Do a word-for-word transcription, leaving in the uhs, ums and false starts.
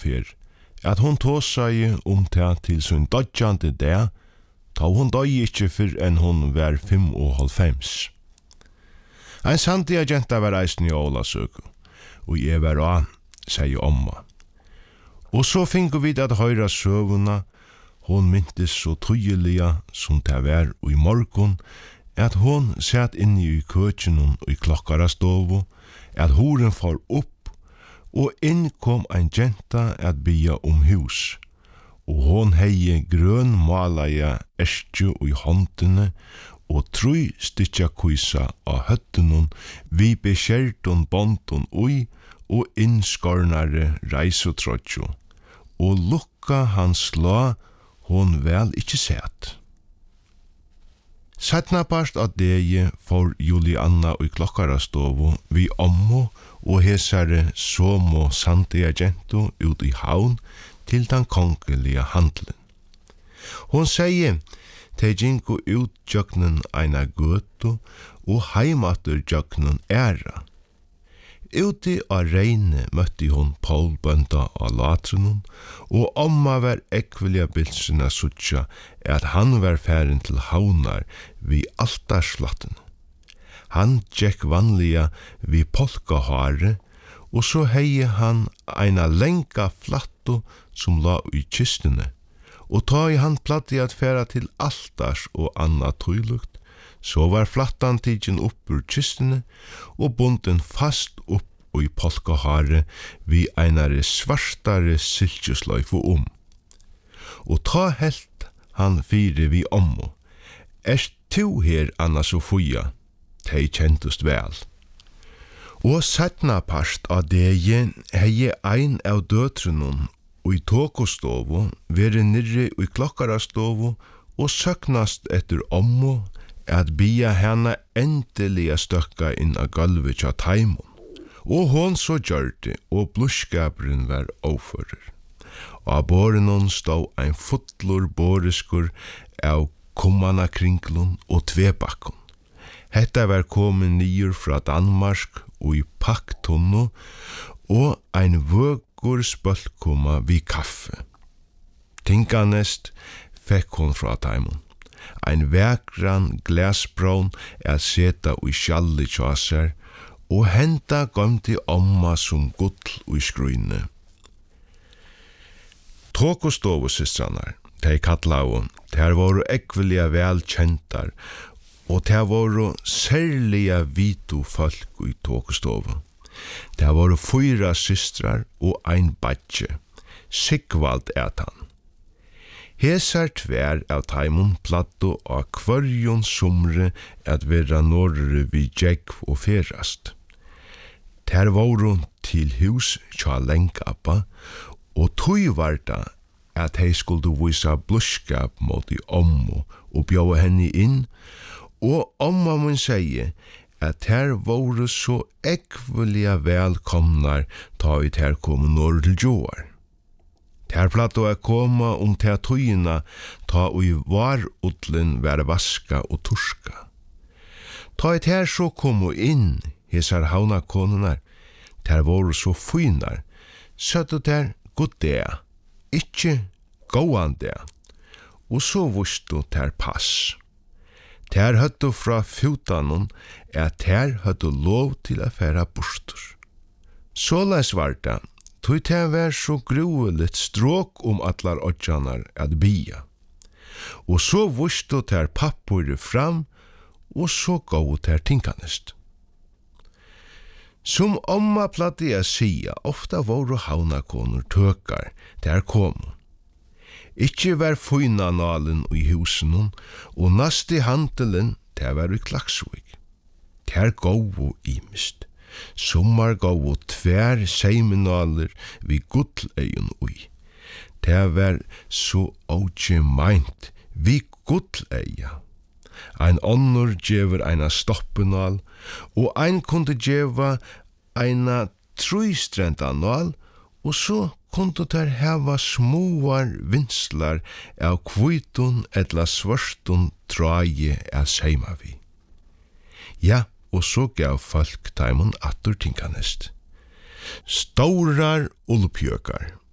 fer, at hon tåsai om det til sin dodjande det, ta hon døy ikkje fyrr enn hon var fem og halvfems. Ein sandig agenta var eisen i Ålasøku, og jeg var av, sier omma. Og så fingo vi at høyra søvuna, hon myntes så tøyelia som det var i morgon, at hon satt inne i køkjenun og i klokkara stovu, at horen far opp, og inn kom ein jenta at bya om hus, og hon heie grøn malaja erstju i håndene, og trui stykja kuisa av høttunun, vi beskjertun bondun ui, og innskornare reisotrotjo, og lukka hans la, hon vel ikkje sett. Sætna part av degi for Julianna og klokkara stovu vi ommo og hesare somo santi agento ut i havn til den kongelige handelen. Hon sier, te ginko ut jöknen eina gøtu og heimatur jöknen æra. Ute av reine møtte hon Paul bønda av latrunnen, og omma var ekvelia bilsina suttja at han var færen til havnar vi altarsflatten. Han tjekk vanliga vi polkahare, og så heie han eina lenga flatto som la i kistene, og ta i han platti at færa til altars og anna tøylukt, så var flattan tidjen opp ur kistene og bunden fast opp og i polkahare vi einare svartare silkjusløyfu om. Og ta helt han fire vi ommo. Erst tu her Anna Sofia? Tei kjentust vel. Og sætna part av degi heie ein av døtrunun og i tokostovu vere nirri og i klokkarastovu og søknast etter ommo at bia hana endeliga støkka inn av gulvet tja taimon. Og hon så gjørte, og bluskaperen var overfører. Og av bårenon stod ein fotlor båreskur av kommana kringlun og tvebakkon. Hetta var komin nyer fra Danmark og i pakktonno, og ein vøgur spølkoma vi kaffe. Tinkanest fekk hon fra taimon. Ein vekran glasbrón er seta i sjalli tjasar, og henta gomti omma som gull og skruine. Tokostovusistranar, tei kallavu, ter voru ekvelia vel kjentar, og ter voru særliga vitu folk i tokostovu. Ter voru fyra systrar og ein badje, Sigvald et han. Hesar tver av taimon platto av kvarjon sumre at vera norre vi djegv og ferast. Ter voru til hus tja lengappa, og tui varda at hei skuldu visa bluskap mot i ommo og bjóa henni inn, og omma mun seie at ter voru så ekvelia velkomnar ta i ter komu norr til joar. Ter platto er koma om ter tøyina ta og i var utlen være vaska og turska. Ta i ter så komu inn, hesar hauna konunar, ter voru så fynar, søttu ter god dea, ikkje gåan dea, og så vustu ter pass. Ter høttu fra futanon er ter høttu lov til a færa bostur. Såleis varta, tui ter vær så grueligt stråk om atlar odjanar at bia. Og så vustu ter pappuri fram, og så gåu ter tinkanest. Som omma platti a sia, ofta voru haunakonur tøkar, der komu. Ikkje var fyna nalen i husenun, og nasti handelen, der var i Klaksvik. Der gåu imist. Sommar gåu tver seiminaler vi gulleion ui. Der var så åkje meint vi gulleia. Ein onnur djever eina stoppenal, og ein kunde djeva eina trústrendanal, og så kunde der heva smuar vinslar av kvitun etla svartun tråje av seima vi. Ja, og så gav folk taimon attur tinkanest. Staurar ullpjökar,